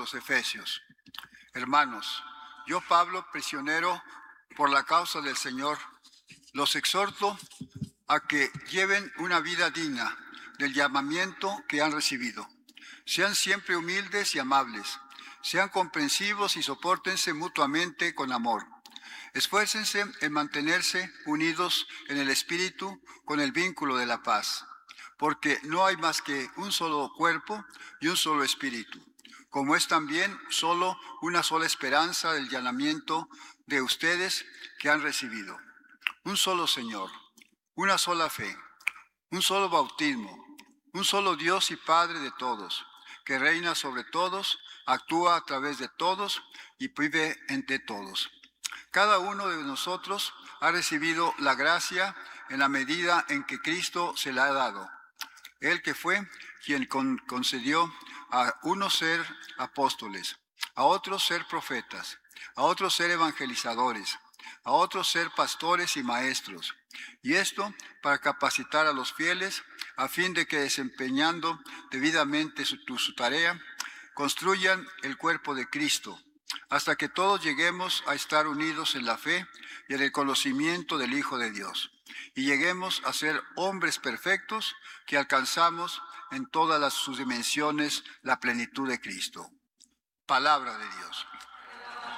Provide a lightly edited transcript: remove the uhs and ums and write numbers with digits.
los Efesios. Hermanos, yo Pablo, prisionero por la causa del Señor, los exhorto a que lleven una vida digna del llamamiento que han recibido. Sean siempre humildes y amables, sean comprensivos y sopórtense mutuamente con amor. Esfuércense en mantenerse unidos en el Espíritu con el vínculo de la paz, porque no hay más que un solo cuerpo y un solo Espíritu, como es también solo una sola esperanza del llamamiento de ustedes que han recibido. Un solo Señor, una sola fe, un solo bautismo, un solo Dios y Padre de todos, que reina sobre todos, actúa a través de todos y vive entre todos. Cada uno de nosotros ha recibido la gracia en la medida en que Cristo se la ha dado. Él que fue quien concedió a unos ser apóstoles, a otros ser profetas, a otros ser evangelizadores, a otros ser pastores y maestros. Y esto para capacitar a los fieles, a fin de que desempeñando debidamente su tarea, construyan el cuerpo de Cristo, hasta que todos lleguemos a estar unidos en la fe y en el conocimiento del Hijo de Dios, y lleguemos a ser hombres perfectos que alcanzamos en todas sus dimensiones la plenitud de Cristo. Palabra de Dios.